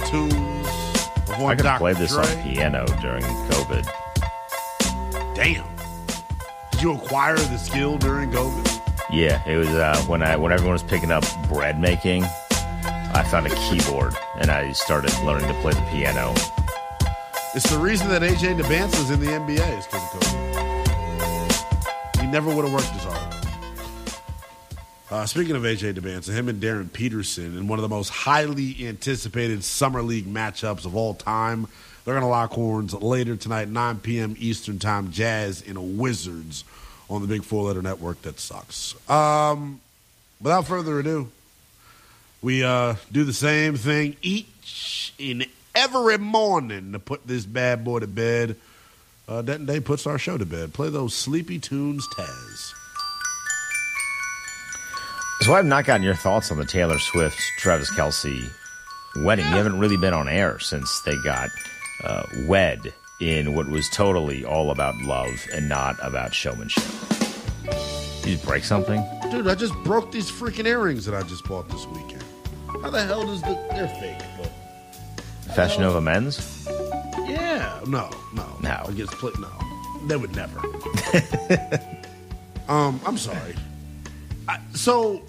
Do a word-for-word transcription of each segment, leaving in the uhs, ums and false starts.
tunes. I could play this Dre. on piano during COVID. Damn. Did you acquire the skill during COVID? Yeah, it was uh, when I when everyone was picking up bread making. I found a keyboard and I started learning to play the piano. It's the reason that A J DeBance's in the N B A is because of COVID. He never would have worked as hard. Uh, speaking of A J DeBance, him and Darren Peterson in one of the most highly anticipated Summer League matchups of all time. They're going to lock horns later tonight, nine p.m. Eastern Time, Jazz and Wizards on the big four-letter network that sucks. Um, without further ado, we uh, do the same thing each and every morning to put this bad boy to bed. Uh, Denton Day puts our show to bed. Play those sleepy tunes, Taz. So I've not gotten your thoughts on the Taylor Swift, Travis Kelce wedding. You haven't really been on air since they got uh, wed in what was totally all about love and not about showmanship. Did you break something? Dude, I just broke these freaking earrings that I just bought this weekend. How the hell does the... They're fake, but... Fashion Nova Men's? Yeah. No, no. No. I guess, no. They would never. um, I'm sorry. I, so,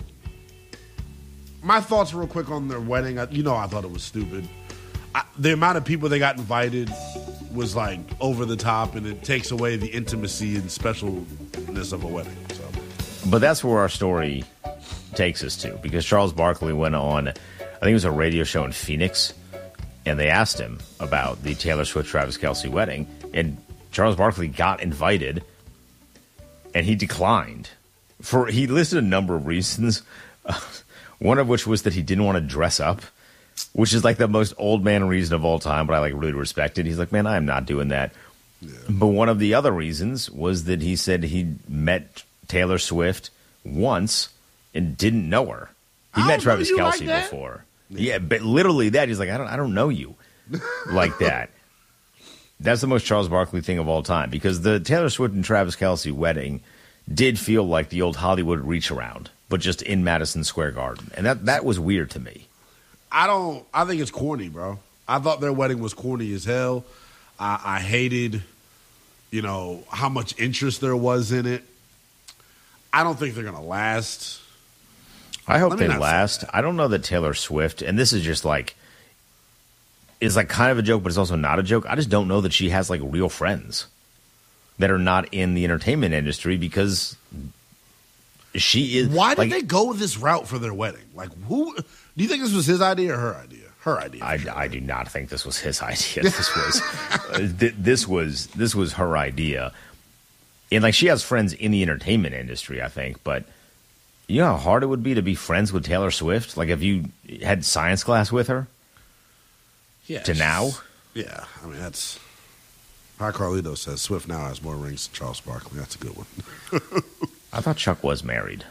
my thoughts real quick on their wedding. I, you know I thought it was stupid. I, the amount of people they got invited was, like, over the top, and it takes away the intimacy and specialness of a wedding. So, But that's where our story takes us to, because Charles Barkley went on, I think it was a radio show in Phoenix, and they asked him about the Taylor Swift-Travis Kelce wedding, and Charles Barkley got invited, and he declined. For he listed a number of reasons, uh, one of which was that he didn't want to dress up, which is like the most old man reason of all time, but I like really respect it. He's like, man, I am not doing that. Yeah. But one of the other reasons was that he said he met Taylor Swift once and didn't know her. He I met Travis Kelce like before. Yeah. yeah, but literally that. He's like, I don't, I don't know you like that. That's the most Charles Barkley thing of all time, because the Taylor Swift and Travis Kelce wedding did feel like the old Hollywood reach around, but just in Madison Square Garden. And that, that was weird to me. I don't, I think it's corny, bro. I thought their wedding was corny as hell. I, I hated, you know, how much interest there was in it. I don't think they're going to last. I hope they last. I don't know that Taylor Swift, and this is just like, is like kind of a joke, but it's also not a joke. I just don't know that she has like real friends that are not in the entertainment industry, because she is. Why did like, they go this route for their wedding? Like, who do you think this was his idea or her idea? Her idea. I, sure. I do not think this was his idea. This was uh, th- this was this was her idea, and like she has friends in the entertainment industry, I think. But you know how hard it would be to be friends with Taylor Swift. Like if you had science class with her. Yeah. To now. Yeah, I mean that's. Hi, Carlito says Swift now has more rings than Charles Barkley. That's a good one. I thought Chuck was married.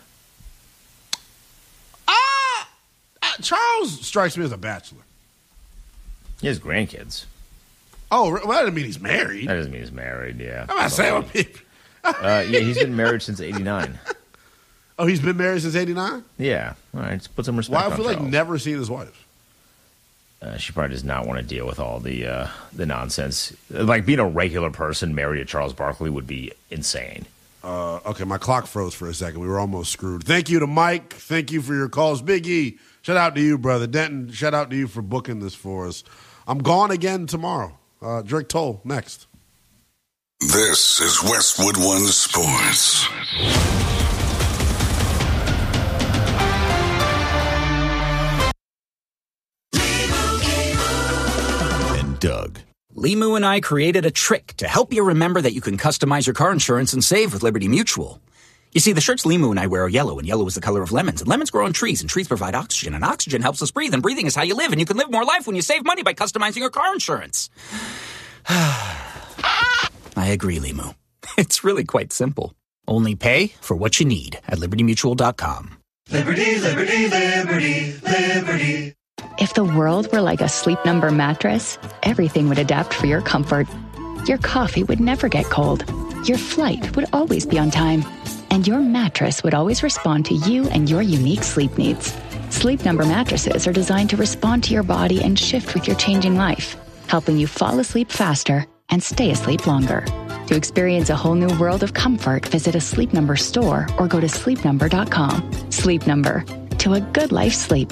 Ah, uh, Charles strikes me as a bachelor. He has grandkids. Oh, well, that doesn't mean he's married. That doesn't mean he's married. Yeah, I'm not saying. uh, yeah, he's been married since eighty-nine. Oh, he's been married since eighty-nine? Yeah. All right, let's put some respect. Well, I on feel Charles. like never seen his wife. Uh, she probably does not want to deal with all the uh, the nonsense. Like being a regular person married to Charles Barkley would be insane. Uh, okay, my clock froze for a second. We were almost screwed. Thank you to Mike. Thank you for your calls. Big E, shout out to you, brother. Denton, shout out to you for booking this for us. I'm gone again tomorrow. Uh, Drake Toll, next. This is Westwood One Sports. Doug. Limu and I created a trick to help you remember that you can customize your car insurance and save with Liberty Mutual. You see, the shirts Limu and I wear are yellow, and yellow is the color of lemons, and lemons grow on trees, and trees provide oxygen, and oxygen helps us breathe, and breathing is how you live, and you can live more life when you save money by customizing your car insurance. I agree, Limu. It's really quite simple. Only pay for what you need at liberty mutual dot com. Liberty, liberty, liberty, liberty. If the world were like a Sleep Number mattress, everything would adapt for your comfort. Your coffee would never get cold. Your flight would always be on time. And your mattress would always respond to you and your unique sleep needs. Sleep Number mattresses are designed to respond to your body and shift with your changing life, helping you fall asleep faster and stay asleep longer. To experience a whole new world of comfort, visit a Sleep Number store or go to sleep number dot com. Sleep Number, to a good life sleep.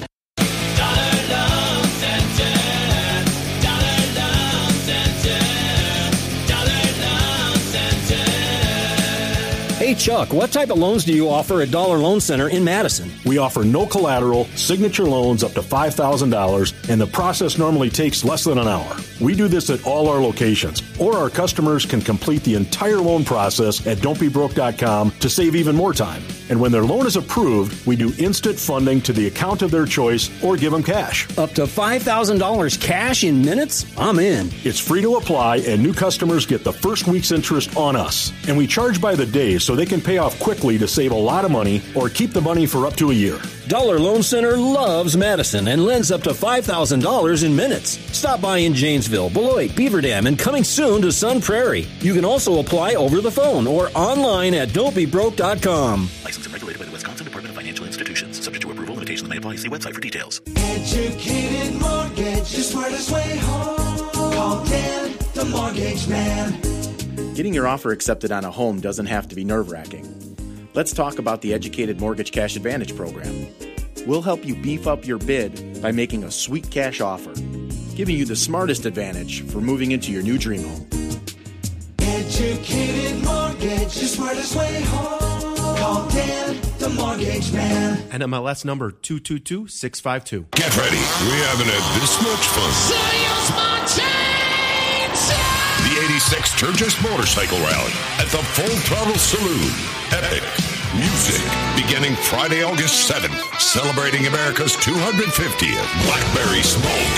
Hey, Chuck, what type of loans do you offer at Dollar Loan Center in Madison? We offer no collateral, signature loans up to five thousand dollars, and the process normally takes less than an hour. We do this at all our locations, or our customers can complete the entire loan process at don't be broke dot com to save even more time. And when their loan is approved, we do instant funding to the account of their choice or give them cash. Up to five thousand dollars cash in minutes? I'm in. It's free to apply, and new customers get the first week's interest on us. And we charge by the day so they can pay off quickly to save a lot of money or keep the money for up to a year. Dollar Loan Center loves Madison and lends up to five thousand dollars in minutes. Stop by in Janesville, Beloit, Beaver Dam, and coming soon to Sun Prairie. You can also apply over the phone or online at don't be broke dot com. Licensed and regulated by the Wisconsin Department of Financial Institutions. Subject to approval, limitations may apply. See website for details. Educated Mortgage, the smartest way home. Call Dan, the Mortgage Man. Getting your offer accepted on a home doesn't have to be nerve-wracking. Let's talk about the Educated Mortgage Cash Advantage program. We'll help you beef up your bid by making a sweet cash offer, giving you the smartest advantage for moving into your new dream home. Educated Mortgage, the smartest way home. Call Dan, the Mortgage Man. N M L S number two two two six five two. Get ready. We haven't had this much fun. The eighty-six Sturgis Motorcycle Rally at the Full Throttle Saloon. Epic music beginning Friday, August seventh, celebrating America's two hundred fiftieth Blackberry Smoke.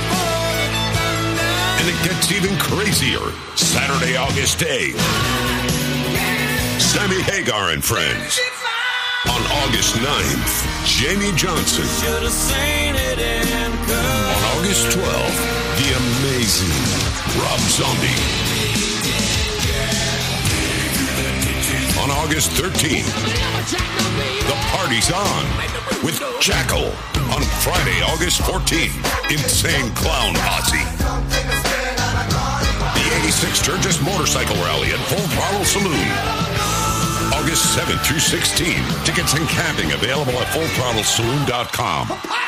And it gets even crazier Saturday, August eighth. Sammy Hagar and Friends. On August ninth, Jamie Johnson. On August twelfth, the amazing Rob Zombie. On August thirteenth, the party's on with Jackal. On Friday, August fourteenth, Insane Clown Posse. The eighty-six Sturgis Motorcycle Rally at Full Throttle Saloon. August seventh through sixteenth. Tickets and camping available at full throttle saloon dot com.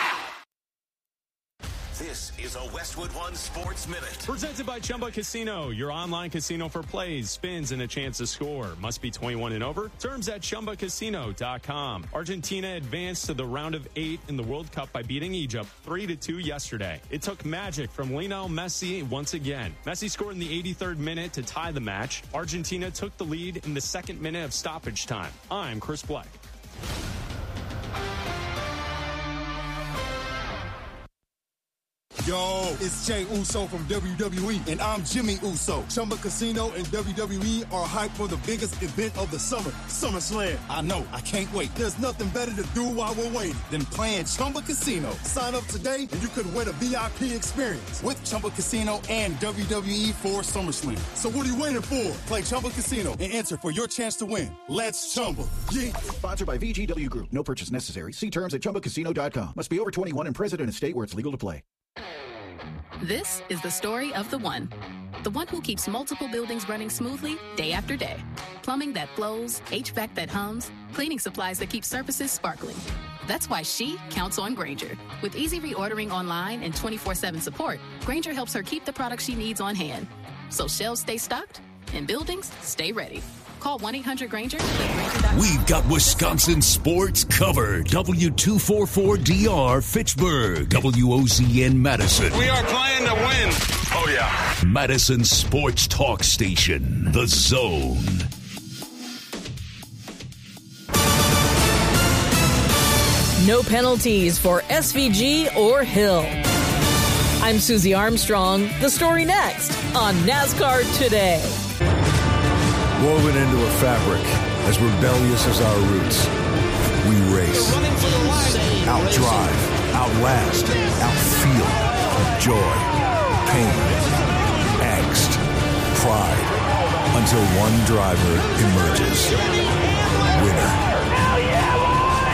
This is a Westwood One Sports Minute. Presented by Chumba Casino, your online casino for plays, spins, and a chance to score. Must be twenty-one and over. Terms at chumba casino dot com. Argentina advanced to the round of eight in the World Cup by beating Egypt three to two yesterday. It took magic from Lionel Messi once again. Messi scored in the eighty-third minute to tie the match. Argentina took the lead in the second minute of stoppage time. I'm Chris Black. Yo, it's Jey Uso from W W E, and I'm Jimmy Uso. Chumba Casino and W W E are hyped for the biggest event of the summer, SummerSlam. I know, I can't wait. There's nothing better to do while we're waiting than playing Chumba Casino. Sign up today, and you could win a V I P experience with Chumba Casino and W W E for SummerSlam. So what are you waiting for? Play Chumba Casino and enter for your chance to win. Let's Chumba. Yeah. Sponsored by V G W Group. No purchase necessary. See terms at chumba casino dot com. Must be over twenty-one and present in a state where it's legal to play. This is the story of the one. The one who keeps multiple buildings running smoothly day after day. Plumbing that flows, H V A C that hums, cleaning supplies that keep surfaces sparkling. That's why she counts on Grainger. With easy reordering online and twenty-four seven support, Grainger helps her keep the products she needs on hand. So shelves stay stocked and buildings stay ready. Call one eight hundred Grainger. We've got Wisconsin sports covered. W two forty-four D R Fitchburg. W O Z N Madison. We are playing to win. Oh, yeah. Madison Sports Talk Station. The Zone. No penalties for S V G or Hill. I'm Susie Armstrong. The story next on NASCAR Today. Woven into a fabric, as rebellious as our roots, we race, outdrive, outlast, outfeel, joy, pain, angst, pride, until one driver emerges. Winner.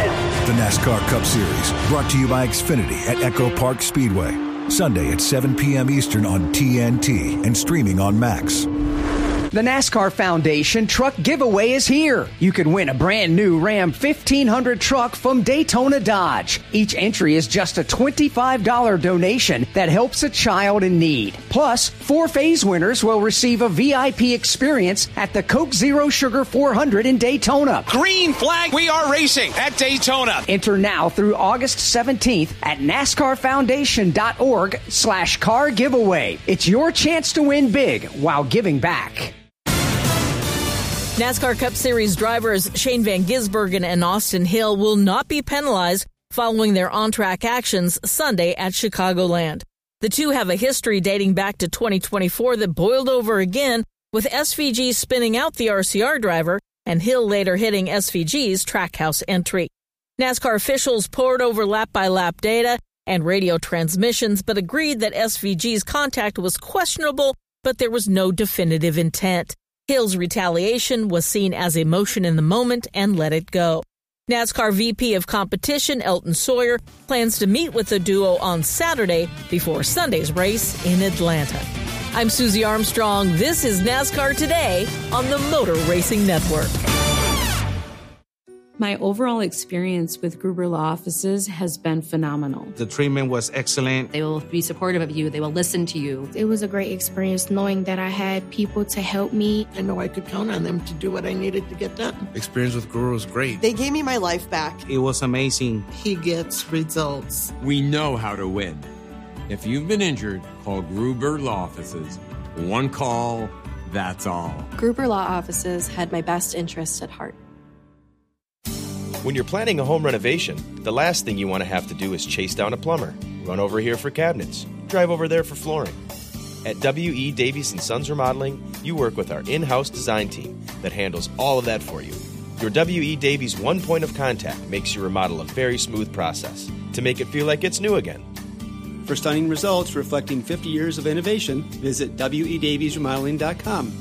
the NASCAR Cup Series, brought to you by Xfinity at Echo Park Speedway. Sunday at seven p.m. Eastern on T N T and streaming on Max. The NASCAR Foundation Truck Giveaway is here. You can win a brand new Ram fifteen hundred truck from Daytona Dodge. Each entry is just a twenty-five dollars donation that helps a child in need. Plus, four phase winners will receive a V I P experience at the Coke Zero Sugar four hundred in Daytona. Green flag, we are racing at Daytona. Enter now through August seventeenth at NASCARFoundation.org slash car giveaway. It's your chance to win big while giving back. NASCAR Cup Series drivers Shane Van Gisbergen and Austin Hill will not be penalized following their on-track actions Sunday at Chicagoland. The two have a history dating back to twenty twenty-four that boiled over again, with S V G spinning out the R C R driver and Hill later hitting S V G's Trackhouse entry. NASCAR officials pored over lap-by-lap data and radio transmissions, but agreed that S V G's contact was questionable, but there was no definitive intent. Hill's retaliation was seen as emotion in the moment and let it go. NASCAR V P of Competition Elton Sawyer plans to meet with the duo on Saturday before Sunday's race in Atlanta. I'm Susie Armstrong. This is NASCAR Today on the Motor Racing Network. My overall experience with Gruber Law Offices has been phenomenal. The treatment was excellent. They will be supportive of you. They will listen to you. It was a great experience knowing that I had people to help me. I know I could count on them to do what I needed to get done. Experience with Gruber was great. They gave me my life back. It was amazing. He gets results. We know how to win. If you've been injured, call Gruber Law Offices. One call, that's all. Gruber Law Offices had my best interests at heart. When you're planning a home renovation, the last thing you want to have to do is chase down a plumber, run over here for cabinets, drive over there for flooring. At W E. Davies and Sons Remodeling, you work with our in-house design team that handles all of that for you. Your W E. Davies one point of contact makes your remodel a very smooth process to make it feel like it's new again. For stunning results reflecting fifty years of innovation, visit W E Davies Remodeling dot com.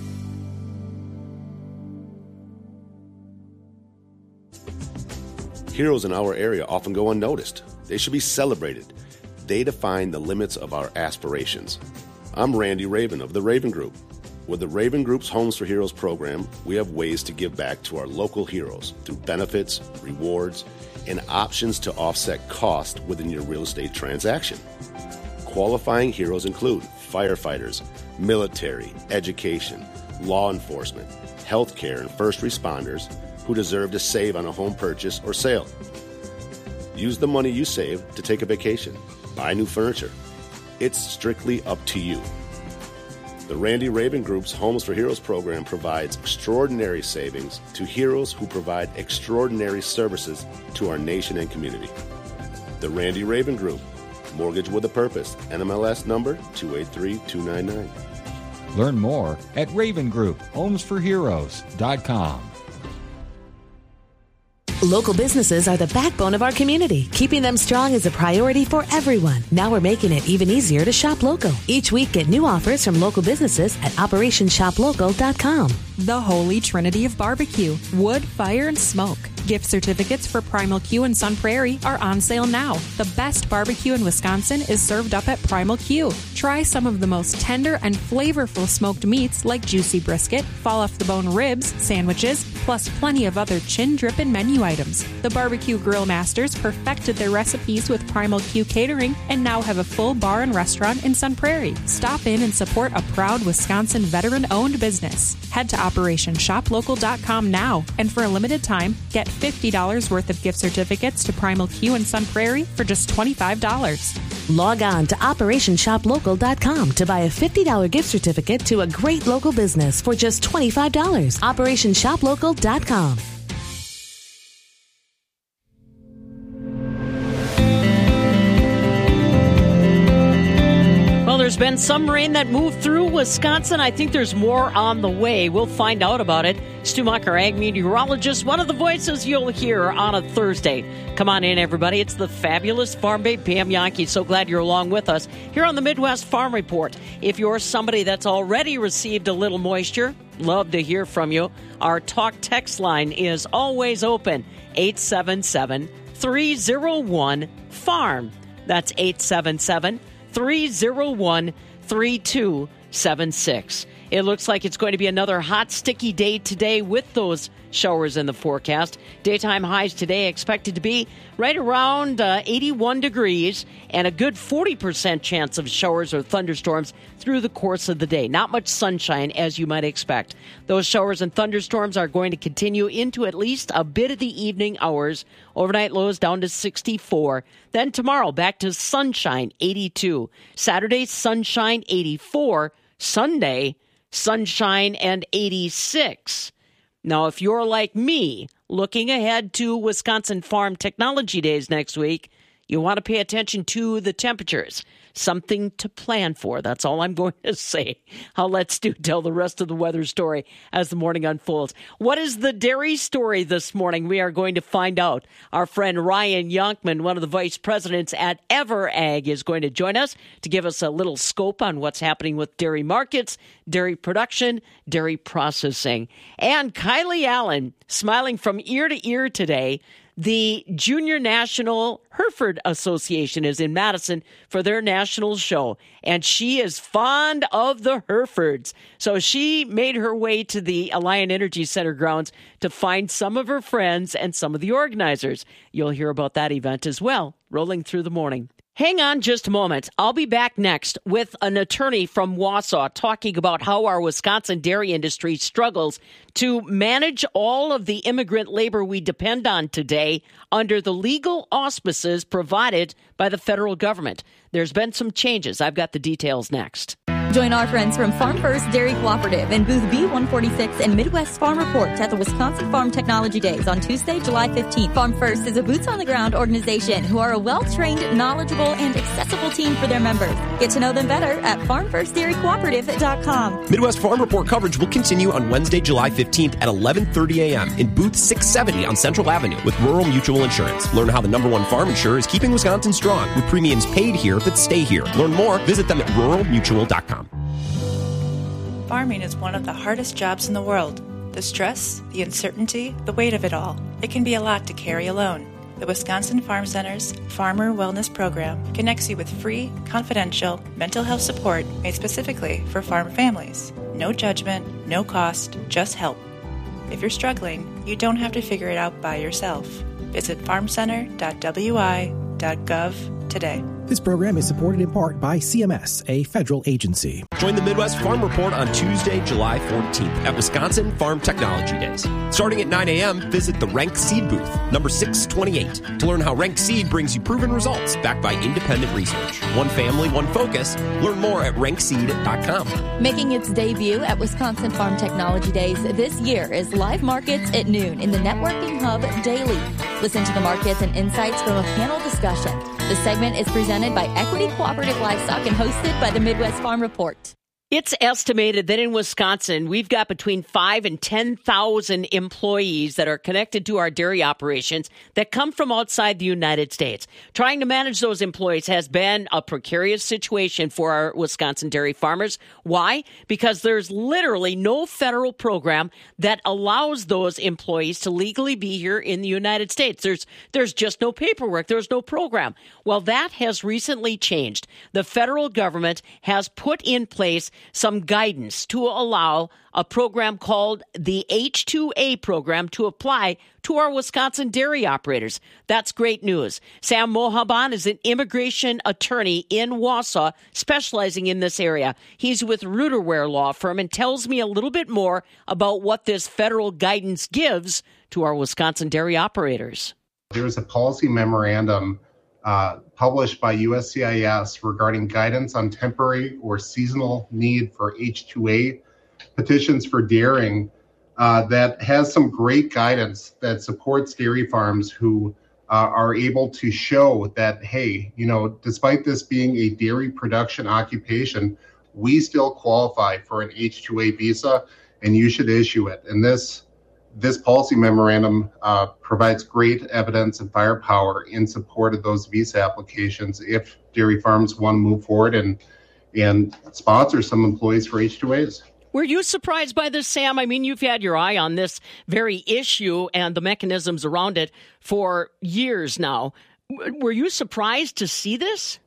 Heroes in our area often go unnoticed. They should be celebrated. They define the limits of our aspirations. I'm Randy Raven of the Raven Group. With the Raven Group's Homes for Heroes program, we have ways to give back to our local heroes through benefits, rewards, and options to offset cost within your real estate transaction. Qualifying heroes include firefighters, military, education, law enforcement, healthcare, and first responders who deserve to save on a home purchase or sale. Use the money you save to take a vacation, buy new furniture. It's strictly up to you. The Randy Raven Group's Homes for Heroes program provides extraordinary savings to heroes who provide extraordinary services to our nation and community. The Randy Raven Group, mortgage with a purpose, N M L S number two eight three two nine nine. Learn more at Raven Group Homes for Heroes dot com. Local businesses are the backbone of our community. Keeping them strong is a priority for everyone. Now we're making it even easier to shop local. Each week, get new offers from local businesses at Operation Shop Local dot com. The Holy Trinity of Barbecue, wood, fire, and smoke. Gift certificates for Primal Q and Sun Prairie are on sale now. The best barbecue in Wisconsin is served up at Primal Q. Try some of the most tender and flavorful smoked meats like juicy brisket, fall-off-the-bone ribs, sandwiches, plus plenty of other chin-dripping menu items. The Barbecue Grill Masters perfected their recipes with Primal Q Catering and now have a full bar and restaurant in Sun Prairie. Stop in and support a proud Wisconsin veteran-owned business. Head to Operation Shop Local dot com now, and for a limited time, get fifty dollars worth of gift certificates to Primal Q and Sun Prairie for just twenty-five dollars. Log on to Operation Shop Local dot com to buy a fifty dollars gift certificate to a great local business for just twenty-five dollars. Operation Shop Local dot com. There's been some rain that moved through Wisconsin. I think there's more on the way. We'll find out about it. Stu Macher, ag meteorologist, one of the voices you'll hear on a Thursday. Come on in, everybody. It's the fabulous Farm Babe Pam Yankee. So glad you're along with us here on the Midwest Farm Report. If you're somebody that's already received a little moisture, love to hear from you. Our talk text line is always open, eight seven seven, three oh one, farm. That's eight seven seven, three oh one, three two seven six. It looks like it's going to be another hot, sticky day today with those showers in the forecast. Daytime highs today expected to be right around uh, eighty-one degrees and a good forty percent chance of showers or thunderstorms through the course of the day. Not much sunshine, as you might expect. Those showers and thunderstorms are going to continue into at least a bit of the evening hours. Overnight lows down to sixty-four. Then tomorrow, back to sunshine, eighty-two. Saturday, sunshine, eighty-four. Sunday, sunshine and eighty-six. Now, if you're like me, looking ahead to Wisconsin Farm Technology Days next week, you want to pay attention to the temperatures. Something to plan for. That's all I'm going to say. I'll let Stu tell the rest of the weather story as the morning unfolds. What is the dairy story this morning? We are going to find out. Our friend Ryan Yonkman, one of the vice presidents at EverAg, is going to join us to give us a little scope on what's happening with dairy markets, dairy production, dairy processing. And Kylie Allen, smiling from ear to ear today. The Junior National Hereford Association is in Madison for their national show, and she is fond of the Herefords. So she made her way to the Alliant Energy Center grounds to find some of her friends and some of the organizers. You'll hear about that event as well, rolling through the morning. Hang on just a moment. I'll be back next with an attorney from Wausau talking about how our Wisconsin dairy industry struggles to manage all of the immigrant labor we depend on today under the legal auspices provided by the federal government. There's been some changes. I've got the details next. Join our friends from Farm First Dairy Cooperative in booth B one forty-six and Midwest Farm Report at the Wisconsin Farm Technology Days on Tuesday, July fifteenth. Farm First is a boots-on-the-ground organization who are a well-trained, knowledgeable, and accessible team for their members. Get to know them better at farm first dairy cooperative dot com. Midwest Farm Report coverage will continue on Wednesday, July fifteenth at eleven thirty a.m. in booth six seventy on Central Avenue with Rural Mutual Insurance. Learn how the number one farm insurer is keeping Wisconsin strong with premiums paid here that stay here. Learn more, visit them at rural mutual dot com. Farming is one of the hardest jobs in the world. The stress, the uncertainty, the weight of it all. It can be a lot to carry alone. The Wisconsin Farm Center's Farmer Wellness Program connects you with free, confidential mental health support made specifically for farm families. No judgment, no cost, just help. If you're struggling, you don't have to figure it out by yourself. Visit farm center dot w i dot gov today. This program is supported in part by C M S, a federal agency. Join the Midwest Farm Report on Tuesday, July fourteenth at Wisconsin Farm Technology Days. Starting at nine a.m., visit the Rank Seed booth, number six twenty-eight, to learn how Rank Seed brings you proven results backed by independent research. One family, one focus. Learn more at rank seed dot com. Making its debut at Wisconsin Farm Technology Days this year is Live Markets at noon in the Networking Hub Daily. Listen to the markets and insights from a panel discussion. The segment is presented by Equity Cooperative Livestock and hosted by the Midwest Farm Report. It's estimated that in Wisconsin, we've got between five and ten thousand employees that are connected to our dairy operations that come from outside the United States. Trying to manage those employees has been a precarious situation for our Wisconsin dairy farmers. Why? Because there's literally no federal program that allows those employees to legally be here in the United States. There's there's just no paperwork. There's no program. Well, that has recently changed. The federal government has put in place some guidance to allow a program called the H two A program to apply to our Wisconsin dairy operators. That's great news. Sam Mohaban is an immigration attorney in Wausau, specializing in this area. He's with Ruderware Law Firm and tells me a little bit more about what this federal guidance gives to our Wisconsin dairy operators. There's a policy memorandum Uh, published by U S C I S regarding guidance on temporary or seasonal need for H two A petitions for dairying uh, that has some great guidance that supports dairy farms who uh, are able to show that, hey, you know, despite this being a dairy production occupation, we still qualify for an H two A visa and you should issue it. And this This policy memorandum uh, provides great evidence and firepower in support of those visa applications if dairy farms want to move forward and and sponsor some employees for H two As. Were you surprised by this, Sam? I mean, you've had your eye on this very issue and the mechanisms around it for years now. Were you surprised to see this?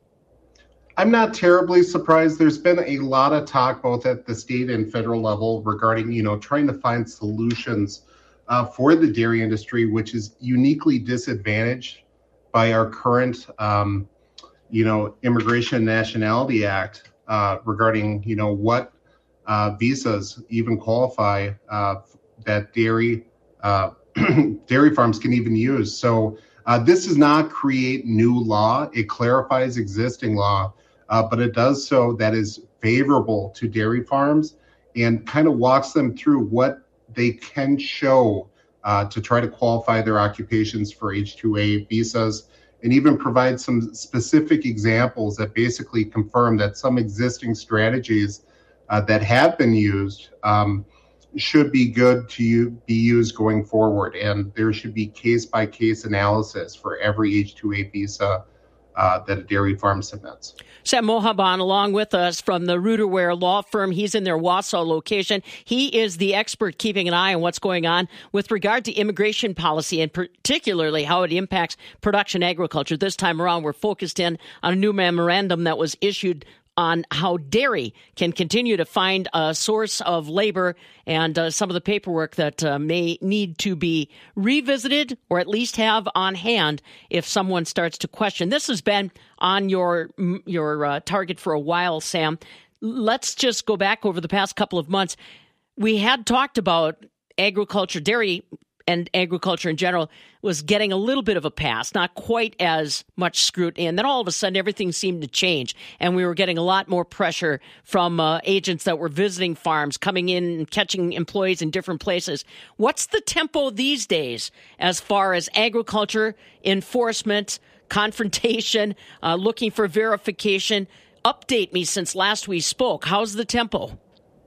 I'm not terribly surprised. There's been a lot of talk both at the state and federal level regarding, you know, trying to find solutions uh, for the dairy industry, which is uniquely disadvantaged by our current, um, you know, Immigration and Nationality Act uh, regarding, you know, what uh, visas even qualify uh, that dairy uh, dairy farms can even use. So uh, this does not create new law. It clarifies existing law, uh, but it does so that is favorable to dairy farms and kind of walks them through what they can show uh, to try to qualify their occupations for H two A visas, and even provide some specific examples that basically confirm that some existing strategies uh, that have been used um, should be good to you, be used going forward. And there should be case-by-case analysis for every H two A visa uh, that a dairy farm submits. Sam Mohabban along with us from the Ruderware Law Firm. He's in their Wausau location. He is the expert keeping an eye on what's going on with regard to immigration policy and particularly how it impacts production agriculture. This time around, we're focused in on a new memorandum that was issued on how dairy can continue to find a source of labor and uh, some of the paperwork that uh, may need to be revisited or at least have on hand if someone starts to question. This has been on your your uh, target for a while, Sam. Let's just go back over the past couple of months. We had talked about agriculture, dairy and agriculture in general was getting a little bit of a pass, not quite as much scrutiny. And then all of a sudden, everything seemed to change. And we were getting a lot more pressure from uh, agents that were visiting farms, coming in and catching employees in different places. What's the tempo these days as far as agriculture, enforcement, confrontation, uh, looking for verification? Update me since last we spoke. How's the tempo?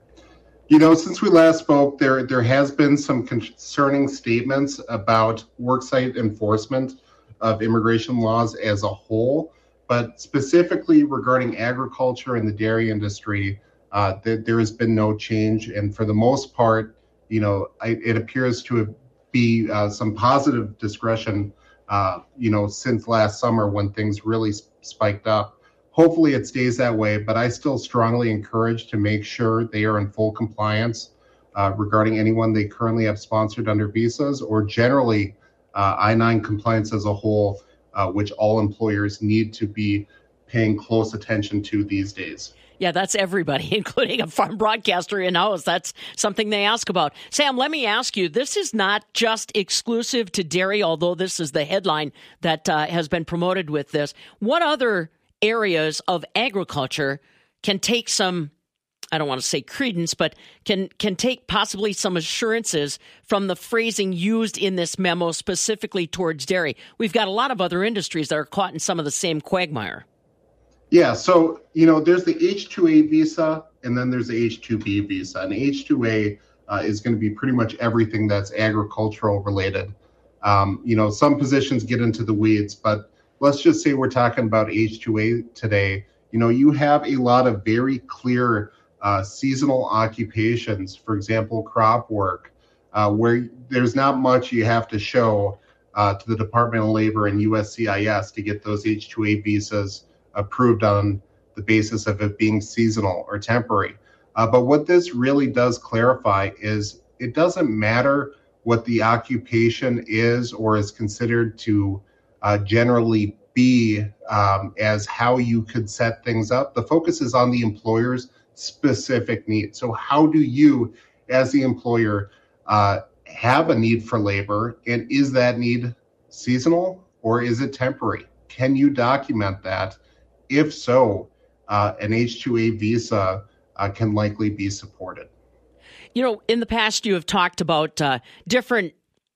You know, since we last spoke, there there has been some concerning statements about worksite enforcement of immigration laws as a whole, but specifically regarding agriculture and the dairy industry, uh, th- there has been no change. And for the most part, you know, I, it appears to be uh, some positive discretion, uh, you know, since last summer when things really spiked up. Hopefully it stays that way, but I still strongly encourage to make sure they are in full compliance uh, regarding anyone they currently have sponsored under visas or generally uh, I nine compliance as a whole, uh, which all employers need to be paying close attention to these days. Yeah, that's everybody, including a farm broadcaster in-house. That's something they ask about. Sam, let me ask you, this is not just exclusive to dairy, although this is the headline that uh, has been promoted with this. What other areas of agriculture can take some, I don't want to say credence, but can can take possibly some assurances from the phrasing used in this memo specifically towards dairy? We've got a lot of other industries that are caught in some of the same quagmire. Yeah, so, you know, there's the H two A visa and then there's the H two B visa. And H two A uh, is going to be pretty much everything that's agricultural related. Um, you know, some positions get into the weeds, but let's just say we're talking about H two A today. You know, you have a lot of very clear uh, seasonal occupations, for example, crop work, uh, where there's not much you have to show uh, to the Department of Labor and U S C I S to get those H two A visas approved on the basis of it being seasonal or temporary. Uh, but what this really does clarify is it doesn't matter what the occupation is or is considered to Uh, generally be um, as how you could set things up. The focus is on the employer's specific needs. So how do you, as the employer, uh, have a need for labor? And is that need seasonal or is it temporary? Can you document that? If so, uh, an H two A visa uh, can likely be supported. You know, in the past, you have talked about uh, different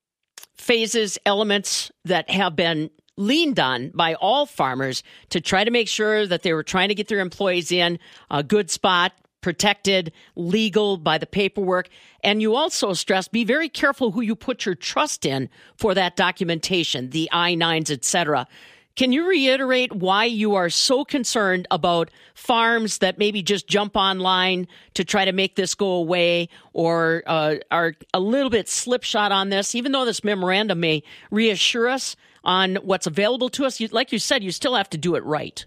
phases, elements that have been leaned on by all farmers to try to make sure that they were trying to get their employees in a good spot, protected, legal by the paperwork. And you also stress, be very careful who you put your trust in for that documentation, the I nines, et cetera. Can you reiterate why you are so concerned about farms that maybe just jump online to try to make this go away or uh, are a little bit slipshod on this, even though this memorandum may reassure us on what's available to us? You, like you said, you still have to do it right.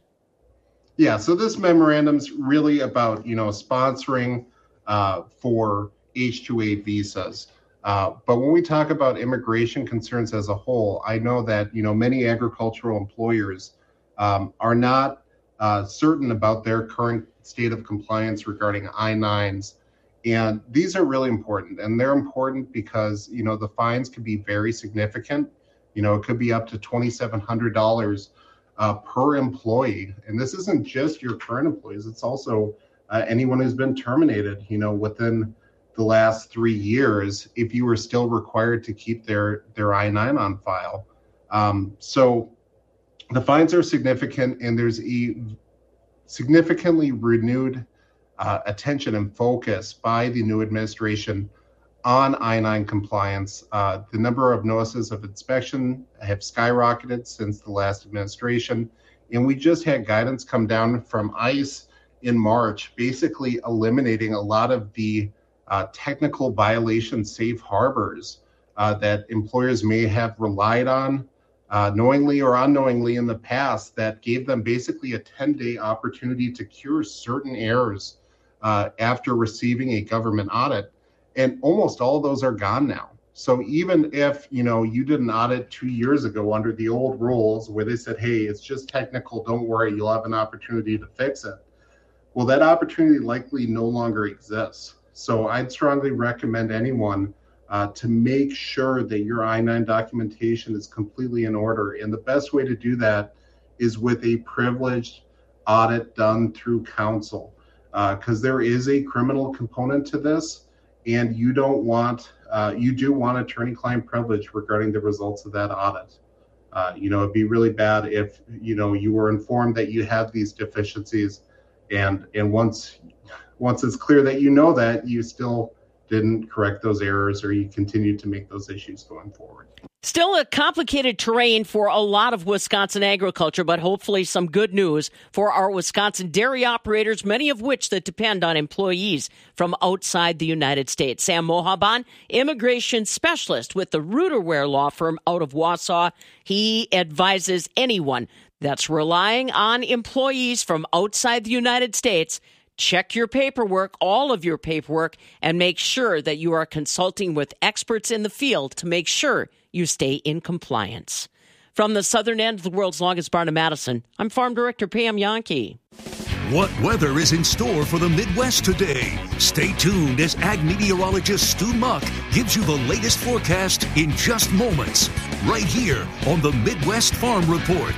Yeah, so this memorandum's really about, you know, sponsoring uh, for H two A visas. Uh, but when we talk about immigration concerns as a whole, I know that, you know, many agricultural employers um, are not uh, certain about their current state of compliance regarding I nines. And these are really important. And they're important because, you know, the fines could be very significant. You know, it could be up to two thousand seven hundred dollars uh, per employee. And this isn't just your current employees. It's also uh, anyone who's been terminated, you know, within the last three years, if you were still required to keep their, their I nine on file. Um, so the fines are significant, and there's a significantly renewed uh, attention and focus by the new administration on I nine compliance. Uh, the number of notices of inspection have skyrocketed since the last administration, and we just had guidance come down from ICE in March, basically eliminating a lot of the Uh, technical violation safe harbors uh, that employers may have relied on uh, knowingly or unknowingly in the past that gave them basically a ten-day opportunity to cure certain errors uh, after receiving a government audit. And almost all of those are gone now. So even if, you know, you did an audit two years ago under the old rules where they said, hey, it's just technical, don't worry, you'll have an opportunity to fix it. Well, that opportunity likely no longer exists. So I'd strongly recommend anyone uh, to make sure that your I nine documentation is completely in order. And the best way to do that is with a privileged audit done through counsel, because uh, there is a criminal component to this, and you don't want, uh, you do want attorney-client privilege regarding the results of that audit. Uh, you know, it'd be really bad if, you know, you were informed that you have these deficiencies, and and once Once it's clear that you know that, you still didn't correct those errors or you continue to make those issues going forward. Still a complicated terrain for a lot of Wisconsin agriculture, but hopefully some good news for our Wisconsin dairy operators, many of which that depend on employees from outside the United States. Sam Mohaban, immigration specialist with the Ruderware law firm out of Wausau. He advises anyone that's relying on employees from outside the United States, check your paperwork, all of your paperwork, and make sure that you are consulting with experts in the field to make sure you stay in compliance. From the southern end of the world's longest barn of Madison, I'm Farm Director Pam Yankee. What weather is in store for the Midwest today? Stay tuned as ag meteorologist Stu Muck gives you the latest forecast in just moments, right here on the Midwest Farm Report.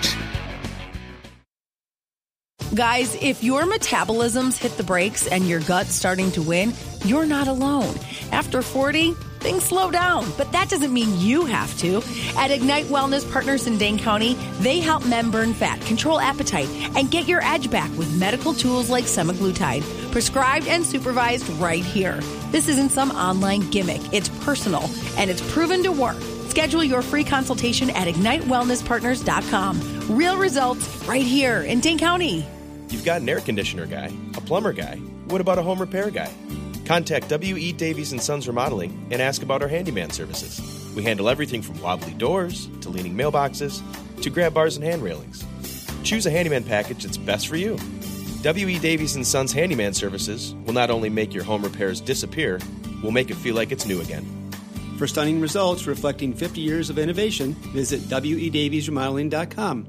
Guys, if your metabolism's hit the brakes and your gut's starting to win, you're not alone. After forty, things slow down, but that doesn't mean you have to. At Ignite Wellness Partners in Dane County, they help men burn fat, control appetite, and get your edge back with medical tools like semaglutide, prescribed and supervised right here. This isn't some online gimmick. It's personal, and it's proven to work. Schedule your free consultation at ignite wellness partners dot com. Real results right here in Dane County. You've got an air conditioner guy, a plumber guy. What about a home repair guy? Contact W E. Davies and Sons Remodeling and ask about our handyman services. We handle everything from wobbly doors to leaning mailboxes to grab bars and hand railings. Choose a handyman package that's best for you. W E. Davies and Sons Handyman Services will not only make your home repairs disappear, we'll make it feel like it's new again. For stunning results reflecting fifty years of innovation, visit W E Davies Remodeling dot com.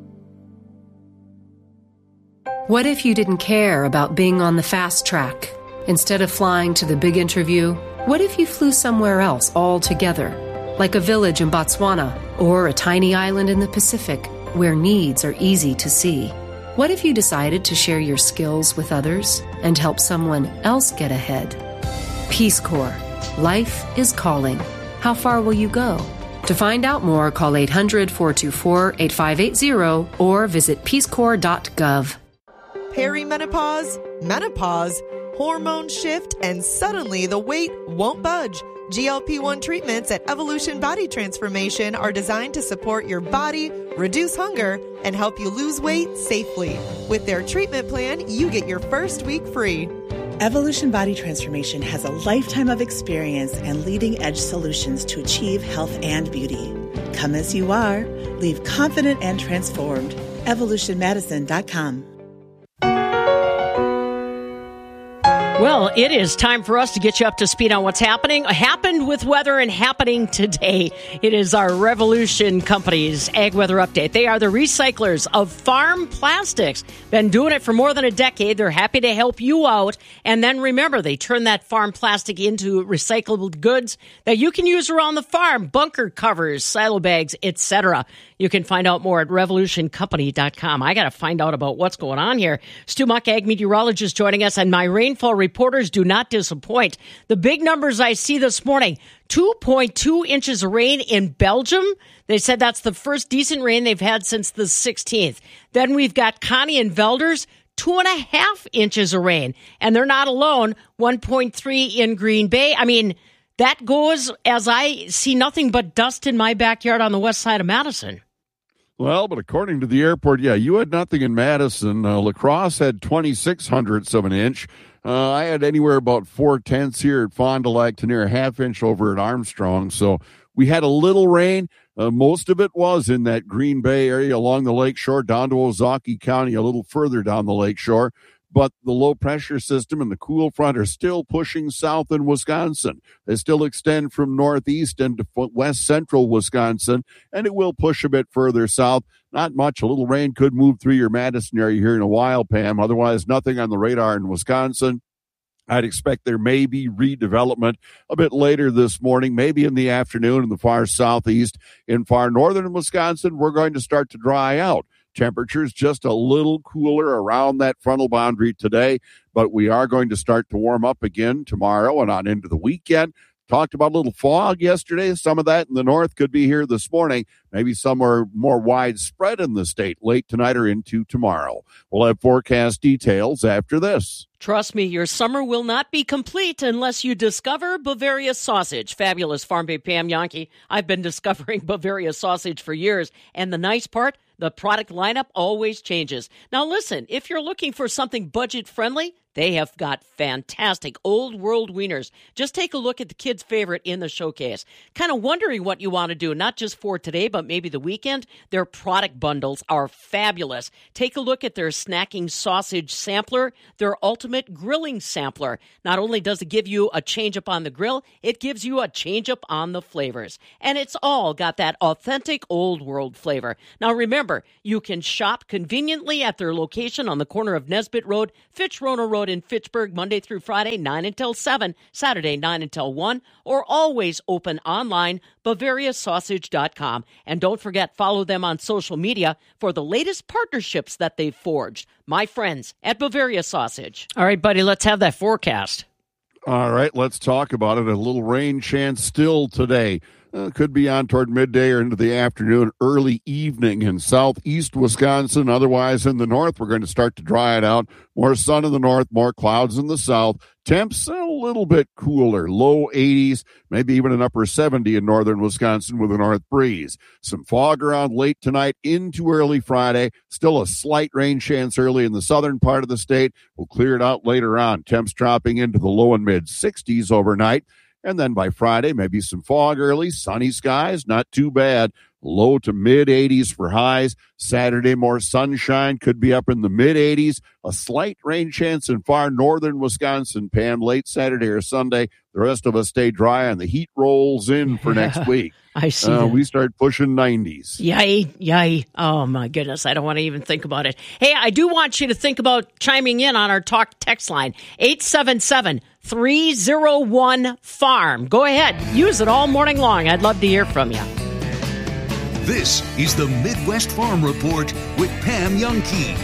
What if you didn't care about being on the fast track? Instead of flying to the big interview, what if you flew somewhere else altogether? Like a village in Botswana or a tiny island in the Pacific where needs are easy to see. What if you decided to share your skills with others and help someone else get ahead? Peace Corps. Life is calling. How far will you go? To find out more, call eight hundred, four two four, eight five eight zero or visit peace corps dot gov. Perimenopause, menopause, hormone shift, and suddenly the weight won't budge. G L P one treatments at Evolution Body Transformation are designed to support your body, reduce hunger, and help you lose weight safely. With their treatment plan, you get your first week free. Evolution Body Transformation has a lifetime of experience and leading-edge solutions to achieve health and beauty. Come as you are. Leave confident and transformed. evolution medicine dot com. Well, it is time for us to get you up to speed on what's happening, happened with weather and happening today. It is our Revolution Company's Ag Weather Update. They are the recyclers of farm plastics. Been doing it for more than a decade. They're happy to help you out. And then remember, they turn that farm plastic into recyclable goods that you can use around the farm, bunker covers, silo bags, et cetera. You can find out more at revolution company dot com. I got to find out about what's going on here. Stu Muck, ag meteorologist, joining us, and my rainfall reporters do not disappoint. The big numbers I see this morning, two point two inches of rain in Belgium. They said that's the first decent rain they've had since the sixteenth. Then we've got Connie and Velders, two and a half inches of rain. And they're not alone, one point three in Green Bay. I mean, that goes as I see nothing but dust in my backyard on the west side of Madison. Well, but according to the airport, yeah, you had nothing in Madison. Uh, La Crosse had twenty-six hundredths of an inch. Uh, I had anywhere about four tenths here at Fond du Lac to near a half inch over at Armstrong. So we had a little rain. Uh, most of it was in that Green Bay area along the lakeshore down to Ozaukee County, a little further down the lakeshore. But the low-pressure system and the cool front are still pushing south in Wisconsin. They still extend from northeast into west central Wisconsin, and it will push a bit further south. Not much. A little rain could move through your Madison area here in a while, Pam. Otherwise, nothing on the radar in Wisconsin. I'd expect there may be redevelopment a bit later this morning, maybe in the afternoon in the far southeast. In far northern Wisconsin, we're going to start to dry out. Temperatures just a little cooler around that frontal boundary today, but we are going to start to warm up again tomorrow and on into the weekend. Talked about a little fog yesterday. Some of that in the north could be here this morning, maybe somewhere more widespread in the state late tonight or into tomorrow. We'll have forecast details after this. Trust me, your summer will not be complete unless you discover Bavaria sausage. Fabulous Farm Babe Pam Jahnke. I've been discovering Bavaria sausage for years. And the nice part, the product lineup always changes. Now listen, if you're looking for something budget-friendly, they have got fantastic old world wieners. Just take a look at the kids' favorite in the showcase. Kind of wondering what you want to do, not just for today, but maybe the weekend. Their product bundles are fabulous. Take a look at their snacking sausage sampler, their ultimate grilling sampler. Not only does it give you a change up on the grill, it gives you a change up on the flavors. And it's all got that authentic old world flavor. Now remember, you can shop conveniently at their location on the corner of Nesbitt Road, Fitch-Rona Road in Fitchburg, Monday through Friday, nine until seven, Saturday, nine until one, or always open online, Bavaria Sausage dot com. And don't forget, follow them on social media for the latest partnerships that they've forged. My friends at Bavaria Sausage. All right, buddy, let's have that forecast. All right, let's talk about it. A little rain chance still today. Uh, could be on toward midday or into the afternoon, early evening in southeast Wisconsin. Otherwise, in the north, we're going to start to dry it out. More sun in the north, more clouds in the south. Temps a little bit cooler, low eighties, maybe even an upper seventy in northern Wisconsin with a north breeze. Some fog around late tonight into early Friday. Still a slight rain chance early in the southern part of the state. We'll clear it out later on. Temps dropping into the low and mid sixties overnight. And then by Friday, maybe some fog early, sunny skies, not too bad. Low to mid eighties for highs. Saturday, more sunshine, could be up in the mid eighties. A slight rain chance in far northern Wisconsin, Pam, late Saturday or Sunday. The rest of us stay dry and the heat rolls in for Yeah, next week. I see Uh, that. we start pushing nineties. Yay, yay. Oh, my goodness. I don't want to even think about it. Hey, I do want you to think about chiming in on our talk text line, eight seven seven, three oh one, farm. Go ahead. Use it all morning long. I'd love to hear from you. This is the Midwest Farm Report with Pam Jahnke.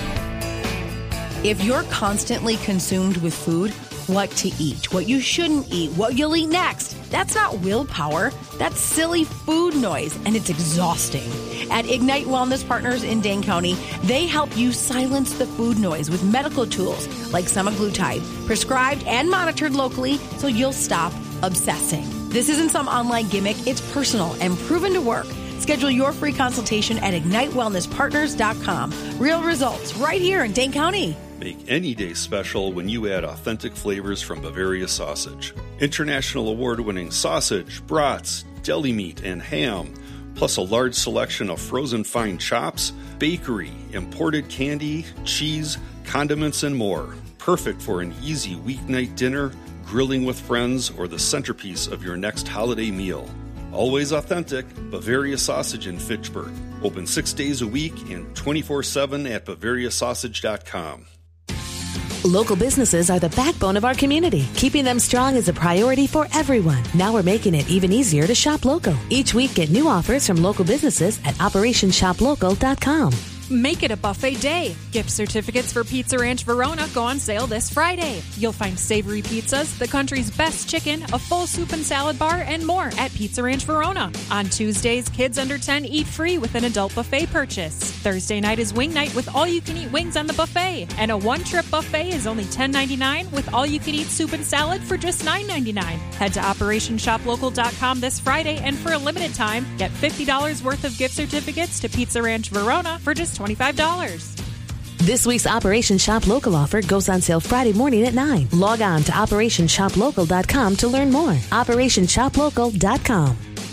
If you're constantly consumed with food, what to eat, what you shouldn't eat, what you'll eat next, that's not willpower. That's silly food noise, and it's exhausting. At Ignite Wellness Partners in Dane County, they help you silence the food noise with medical tools like semaglutide, prescribed and monitored locally so you'll stop obsessing. This isn't some online gimmick. It's personal and proven to work. Schedule your free consultation at ignite wellness partners dot com. Real results right here in Dane County. Make any day special when you add authentic flavors from Bavaria Sausage. International award-winning sausage, brats, deli meat, and ham, plus a large selection of frozen fine chops, bakery, imported candy, cheese, condiments, and more. Perfect for an easy weeknight dinner, grilling with friends, or the centerpiece of your next holiday meal. Always authentic, Bavaria Sausage in Fitchburg. Open six days a week and twenty-four seven at bavaria sausage dot com. Local businesses are the backbone of our community. Keeping them strong is a priority for everyone. Now we're making it even easier to shop local. Each week, get new offers from local businesses at operation shop local dot com. Make it a buffet day. Gift certificates for Pizza Ranch Verona go on sale this Friday. You'll find savory pizzas, the country's best chicken, a full soup and salad bar, and more at Pizza Ranch Verona. On Tuesdays, kids under ten eat free with an adult buffet purchase. Thursday night is wing night with all-you-can-eat wings on the buffet. And a one-trip buffet is only ten ninety-nine with all-you-can-eat soup and salad for just nine ninety-nine. Head to operation shop local dot com this Friday, and for a limited time, get fifty dollars worth of gift certificates to Pizza Ranch Verona for just twenty-five dollars. This week's Operation Shop Local offer goes on sale Friday morning at nine. Log on to operation shop local dot com to learn more. operation shop local dot com.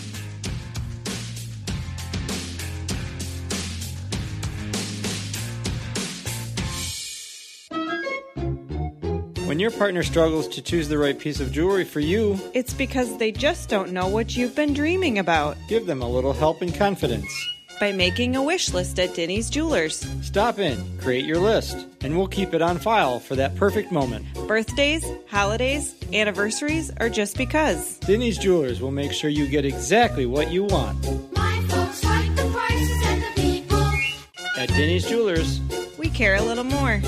When your partner struggles to choose the right piece of jewelry for you, it's because they just don't know what you've been dreaming about. Give them a little help and confidence by making a wish list at Denny's Jewelers. Stop in, create your list, and we'll keep it on file for that perfect moment. Birthdays, holidays, anniversaries, or just because. Denny's Jewelers will make sure you get exactly what you want. My folks like the prices and the people. At Denny's Jewelers, we care a little more.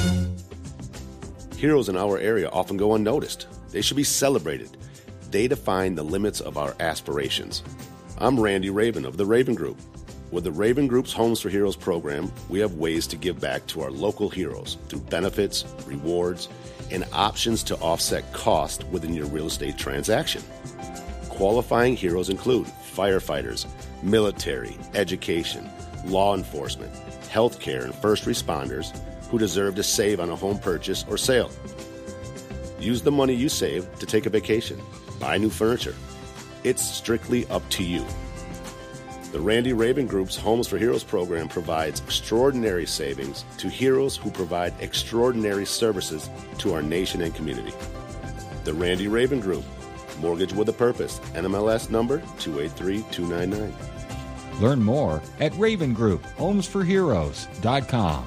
Heroes in our area often go unnoticed. They should be celebrated. They define the limits of our aspirations. I'm Randy Raven of the Raven Group. With the Raven Group's Homes for Heroes program, we have ways to give back to our local heroes through benefits, rewards, and options to offset cost within your real estate transaction. Qualifying heroes include firefighters, military, education, law enforcement, healthcare, and first responders who deserve to save on a home purchase or sale. Use the money you save to take a vacation, buy new furniture. It's strictly up to you. The Randy Raven Group's Homes for Heroes program provides extraordinary savings to heroes who provide extraordinary services to our nation and community. The Randy Raven Group, Mortgage with a Purpose, N M L S number two eight three two nine nine. Learn more at Raven Group Homes for Heroes dot com.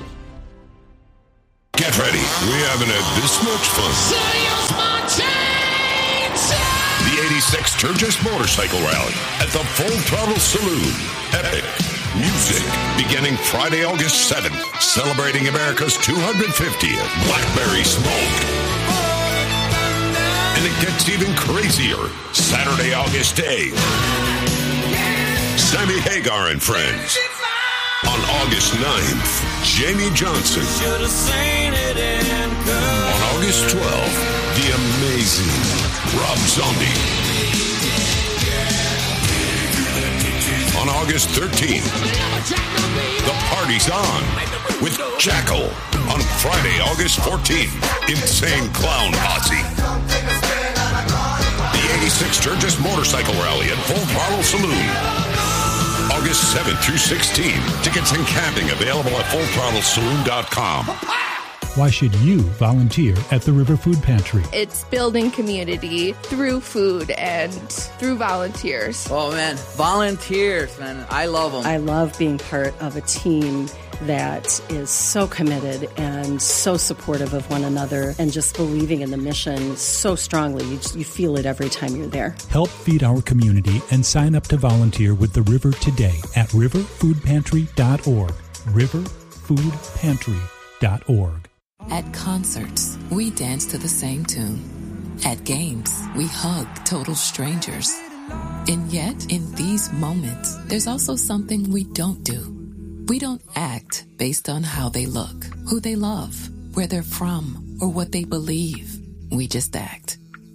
Get ready. We haven't had this much fun. The eighty-six Sturgis Motorcycle Rally at the Full Throttle Saloon. Epic music beginning Friday, August seventh, celebrating America's two hundred fiftieth Blackberry Smoke. And it gets even crazier Saturday, August eighth. Sammy Hagar and Friends. On August ninth, Jamie Johnson. On August twelfth, the amazing Rob Zombie. On August thirteenth, the party's on with Jackal. On Friday, August fourteenth, Insane Clown Posse. The eighty-six Sturgis Motorcycle Rally at Full Throttle Saloon. August seventh through sixteenth. Tickets and camping available at full throttle saloon dot com. Why should you volunteer at the River Food Pantry? It's building community through food and through volunteers. Oh, man. Volunteers, man. I love them. I love being part of a team that is so committed and so supportive of one another and just believing in the mission so strongly. You, just, you feel it every time you're there. Help feed our community and sign up to volunteer with the River today at river food pantry dot org. river food pantry dot org. At concerts, we dance to the same tune. At games, we hug total strangers. And yet, in these moments, there's also something we don't do. We don't act based on how they look, who they love, where they're from, or what they believe. We just act.